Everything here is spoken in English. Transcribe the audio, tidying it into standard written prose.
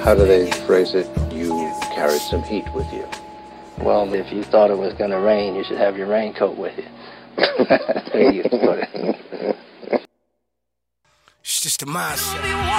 How do they phrase it? You carried some heat with you. Well, if you thought it was going to rain, you should have your raincoat with you. That's how you used to put it. It's just a mindset.